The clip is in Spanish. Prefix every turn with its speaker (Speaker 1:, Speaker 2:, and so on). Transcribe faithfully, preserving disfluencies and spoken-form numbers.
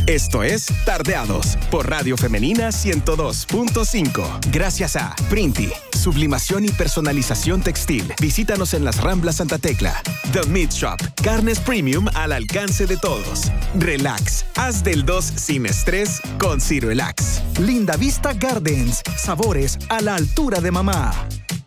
Speaker 1: Esto es Tardeados por Radio Femenina ciento dos punto cinco. Gracias a Printi, sublimación y personalización textil. Visítanos en las Ramblas Santa Tecla. The Meat Shop, carnes premium al alcance de todos. Relax, haz del dos sin estrés con Cirelax.
Speaker 2: Linda Vista Gardens, sabores a la altura de mamá.